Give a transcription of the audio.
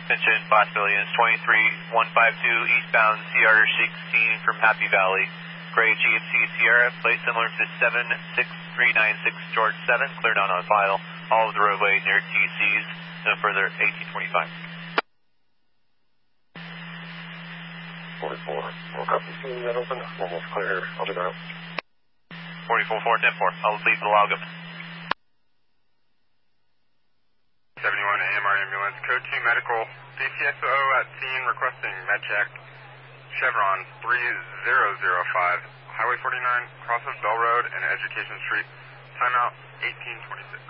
Attention, Class Billions 23152 eastbound CR16 from Happy Valley. Gray GMC Sierra, plate similar to 76396 George 7, cleared on file. All of the roadway near TC's. No further 1825. 44. Woke up and seeing that open. Almost clear. I'll do that. 44-4-10-4. I'll leave the log open. 71 AMR ambulance, code 2 medical, DCSO at scene requesting med check, Chevron 3005, Highway 49, cross of Bell Road and Education Street, timeout 1826.